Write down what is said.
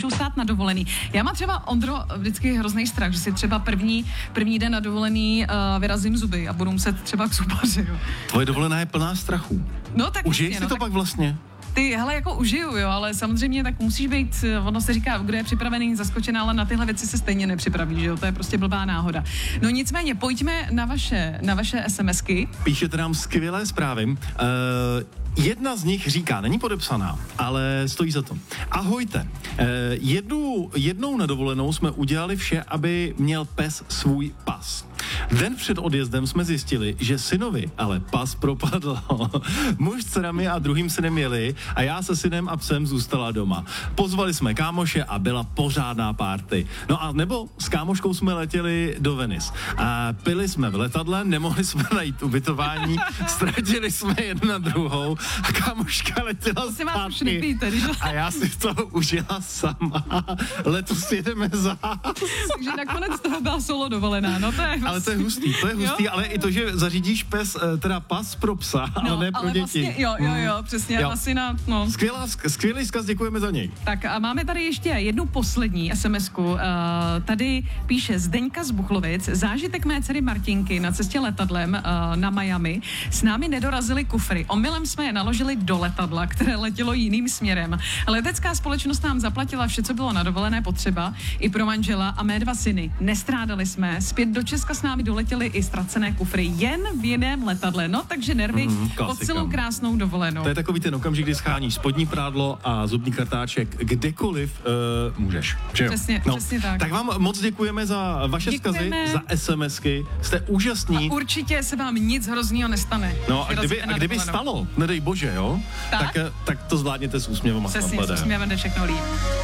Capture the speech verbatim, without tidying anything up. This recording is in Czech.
můžou stát na dovolený. Já mám třeba, Ondro, vždycky hrozný strach, že si třeba první, první den na dovolený uh, vyrazím zuby a budu muset třeba k zubaři. Jo. Tvoje dovolená je plná strachu. No tak Užij si no, to tak... pak vlastně? Ty, hele, jako užiju, jo, ale samozřejmě tak musíš být, ono se říká, kdo je připravený, zaskočená, ale na tyhle věci se stejně nepřipraví, že jo, to je prostě blbá náhoda. No nicméně, pojďme na vaše, na vaše SMSky. Píšete nám skvělé zprávy. Uh, jedna z nich říká, není podepsaná, ale stojí za to. Ahojte, uh, jednu, jednou na dovolenou jsme udělali vše, aby měl pes svůj pas. Den před odjezdem jsme zjistili, že synovi ale pas propadl. Muž s dcerami a druhým synem jeli a já se synem a psem zůstala doma. Pozvali jsme kámoše a byla pořádná party. No a nebo s kámoškou jsme letěli do Venice. A pili jsme v letadle, nemohli jsme najít ubytování, ztratili jsme jednu na druhou a kámoška letěla zpátky. A já si to užila sama. Letos jedeme zás. Takže nakonec toho byla solo dovolená, no to je Ale to je hustý, to je hustý, jo? Ale i to, že zařídíš pes, teda pas pro psa, no, ale ne pro ale děti. Vlastně, jo, jo, jo, přesně, jo. Asi na, no. Skvělá, skvělý vzkaz, děkujeme za něj. Tak a máme tady ještě jednu poslední SMSku. Uh, tady píše Zdeňka z Buchlovic, zážitek mé dcery Martinky na cestě letadlem uh, na Miami. S námi nedorazily kufry. Omylem jsme je naložili do letadla, které letělo jiným směrem. Letecká společnost nám zaplatila vše, co bylo na dovolené potřeba, i pro manžela a mé dva syny. Nestrádali jsme. Zpět do Česka s námi doletěly i ztracené kufry jen v jiném letadle. No, takže nervy mm, po celou krásnou dovolenou. To je takový ten okamžik, kdy scháníš spodní prádlo a zubní kartáček kdekoliv uh, můžeš. Přesně, no. přesně tak. Tak vám moc děkujeme za vaše děkujeme. vzkazy, za SMSky. Jste úžasní. A určitě se vám nic hroznýho nestane. No a kdyby, a kdyby stalo, nedej bože, jo? Tak, tak, tak to zvládněte s úsměvom a přesně, s úsměvem jde všechno líp.